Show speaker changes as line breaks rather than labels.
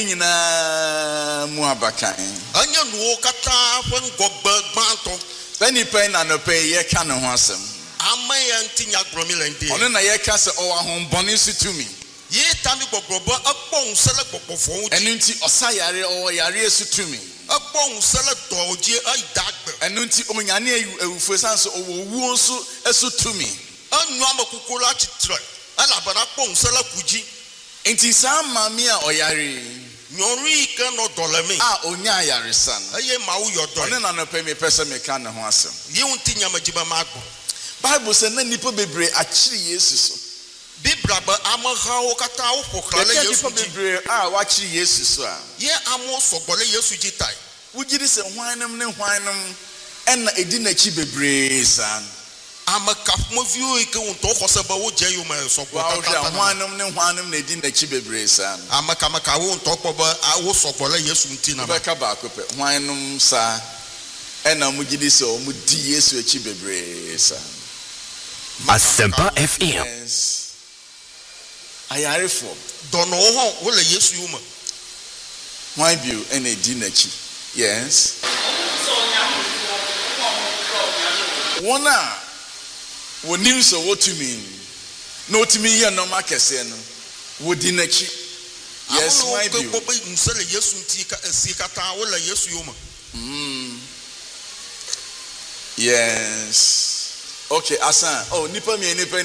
nyina mu abakan
anya no kata when gogba gbanto
beni pen na no pe ye ka ne ho asem
amaya ntinya gromilende
ono na ye ka se o ahombone su tumi
ye tami gogrobo akpon sele gogofo
enu nti osayare o yare su tumi
akpon sele doje aidagbe
enu nti omnyane ewufo sanso owuo so esu tumi
anu amakukulo atitre ala bana akpon sele kuji
enti sa mami a oyare
nyori ka no dolemi
onya yare san
eye mawo yodo
ono na no pe me pese me ka ne ho asem
ye untinya majiba magbo
Bible says na nipa bebre akiri Yesu so
Bibra ba amahawo kata wo pokrale Yesu
nipa bebre wa akiri Yesu so a
ye amo sogbole Yesu jitai
wugiri se hwanam ne hwanam enna edi na chi bebre san
amaka mo view ike unto khoseba wo je yo ma sogbota
kata hwanam ne hwanam na edi na chi bebre san
amaka wo unto kpoba wo sogbole Yesu ntina
ba ka ba ko pe hwanam sa enna mugiri se o mudi Yesu achi bebre san
Asempa FM.
Yes. Ayarefo.
Dono ho wo le Yesu yuma.
Why bio ene di nachi. Yes. Wona wonim so wotumi. No tumi ye no makese no. Wodi nachi. Yes, why bio.
Ko nsele Yesu ntika esikata wo le Yesu yuma.
Yes. Okay, Asan. Oh, nipa